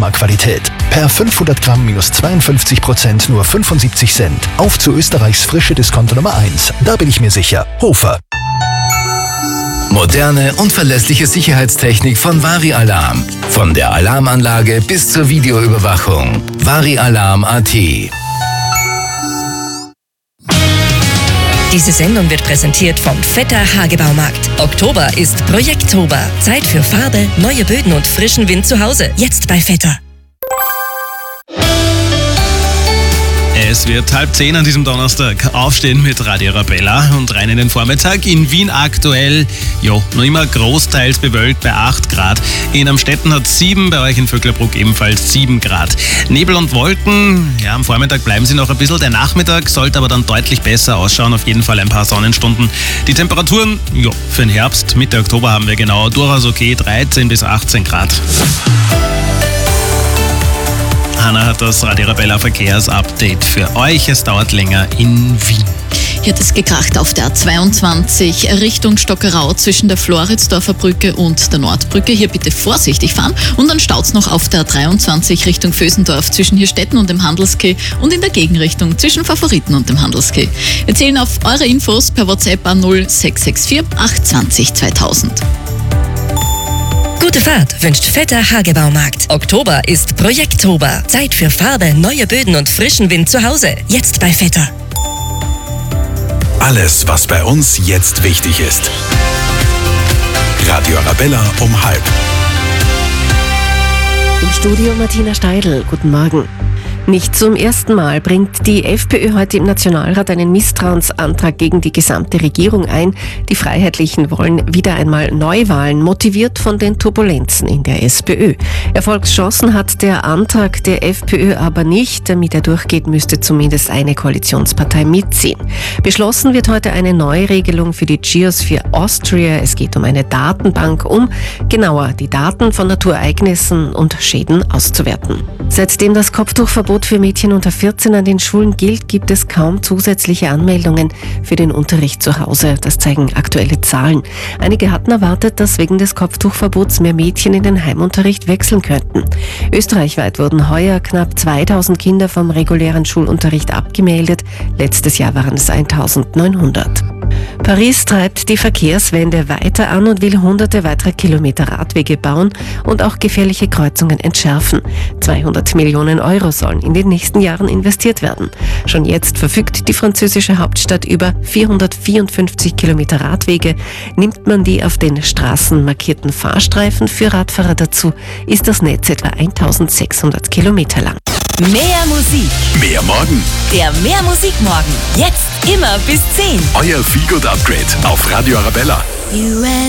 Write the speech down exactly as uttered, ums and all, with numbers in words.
Pharma-Qualität. Per fünfhundert Gramm minus zweiundfünfzig Prozent nur fünfundsiebzig Cent. Auf zu Österreichs frische Discounter Nummer eins. Da bin ich mir sicher. Hofer. Moderne und verlässliche Sicherheitstechnik von Vari-Alarm. Von der Alarmanlage bis zur Videoüberwachung. Vari-Alarm Punkt a t. Diese Sendung wird präsentiert vom Vetter Hagebaumarkt. Oktober ist Projekttober. Zeit für Farbe, neue Böden und frischen Wind zu Hause. Jetzt bei Vetter. Es wird halb zehn an diesem Donnerstag. Aufstehen mit Radio Arabella und rein in den Vormittag. In Wien aktuell, jo, noch immer großteils bewölkt bei acht Grad. In Amstetten hat sieben, bei euch in Vöcklerbruck ebenfalls sieben Grad. Nebel und Wolken, ja, am Vormittag bleiben sie noch ein bisschen. Der Nachmittag sollte aber dann deutlich besser ausschauen. Auf jeden Fall ein paar Sonnenstunden. Die Temperaturen, jo, für den Herbst, Mitte Oktober haben wir genau durchaus okay, dreizehn bis achtzehn Grad. Hanna hat das Radio Arabella Verkehrsupdate für euch. Es dauert länger in Wien. Hier hat es gekracht auf der A zweiundzwanzig Richtung Stockerau zwischen der Floridsdorfer Brücke und der Nordbrücke. Hier bitte vorsichtig fahren. Und dann staut's noch auf der A dreiundzwanzig Richtung Vösendorf zwischen Hirstetten und dem Handelskeh und in der Gegenrichtung zwischen Favoriten und dem Handelskeh. Wir zählen auf eure Infos per WhatsApp an null sechs sechs vier acht zwei null zweitausend. Gute Fahrt wünscht Vetter Hagebaumarkt. Oktober ist Projekttober. Zeit für Farbe, neue Böden und frischen Wind zu Hause. Jetzt bei Vetter. Alles, was bei uns jetzt wichtig ist. Radio Arabella um halb. Im Studio Martina Steidl. Guten Morgen. Nicht zum ersten Mal bringt die FPÖ heute im Nationalrat einen Misstrauensantrag gegen die gesamte Regierung ein. Die Freiheitlichen wollen wieder einmal Neuwahlen, motiviert von den Turbulenzen in der SPÖ. Erfolgschancen hat der Antrag der FPÖ aber nicht. Damit er durchgeht, müsste zumindest eine Koalitionspartei mitziehen. Beschlossen wird heute eine Neuregelung für die Geosphere Austria. Es geht um eine Datenbank, um genauer die Daten von Naturereignissen und Schäden auszuwerten. Seitdem das Kopftuchverbot für Mädchen unter vierzehn an den Schulen gilt, gibt es kaum zusätzliche Anmeldungen für den Unterricht zu Hause. Das zeigen aktuelle Zahlen. Einige hatten erwartet, dass wegen des Kopftuchverbots mehr Mädchen in den Heimunterricht wechseln könnten. Österreichweit wurden heuer knapp zweitausend Kinder vom regulären Schulunterricht abgemeldet. Letztes Jahr waren es eintausendneunhundert. Paris treibt die Verkehrswende weiter an und will hunderte weitere Kilometer Radwege bauen und auch gefährliche Kreuzungen entschärfen. zweihundert Millionen Euro sollen in den nächsten Jahren investiert werden. Schon jetzt verfügt die französische Hauptstadt über vierhundertvierundfünfzig Kilometer Radwege. Nimmt man die auf den Straßen markierten Fahrstreifen für Radfahrer dazu, ist das Netz etwa eintausendsechshundert Kilometer lang. Mehr Musik. Mehr morgen. Der Mehr Musik Morgen. Jetzt immer bis zehn. Euer Feelgood Upgrade auf Radio Arabella. You